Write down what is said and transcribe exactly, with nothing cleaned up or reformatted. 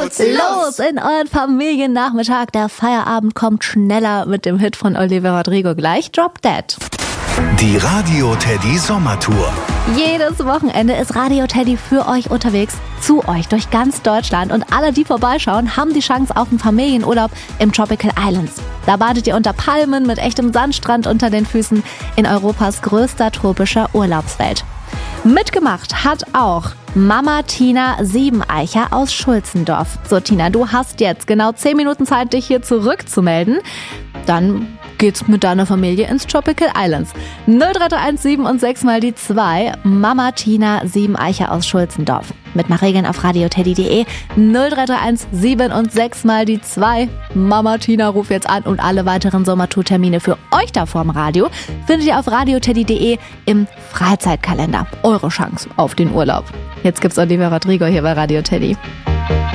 Los in euren Familiennachmittag. Der Feierabend kommt schneller mit dem Hit von Olivia Rodrigo gleich. Drop Dead. Die Radio Teddy Sommertour. Jedes Wochenende ist Radio Teddy für euch unterwegs, zu euch durch ganz Deutschland. Und alle, die vorbeischauen, haben die Chance auf einen Familienurlaub im Tropical Islands. Da badet ihr unter Palmen mit echtem Sandstrand unter den Füßen in Europas größter tropischer Urlaubswelt. Mitgemacht hat auch Mama Tina Siebeneicher aus Schulzendorf. So Tina, du hast jetzt genau zehn Minuten Zeit, dich hier zurückzumelden. Dann geht's mit deiner Familie ins Tropical Islands. null drei drei eins sieben und sechs mal die zwei. Mama Tina Siebeneicher aus Schulzendorf. Mitmachregeln auf radioteddy punkt de. null drei drei eins sieben und sechs mal die zwei. Mama Tina ruft jetzt an und alle weiteren Sommertour-Termine für euch da vorm Radio findet ihr auf radioteddy punkt de im Freizeitkalender. Eure Chance auf den Urlaub. Jetzt gibt's Olivia Rodrigo hier bei Radio Teddy.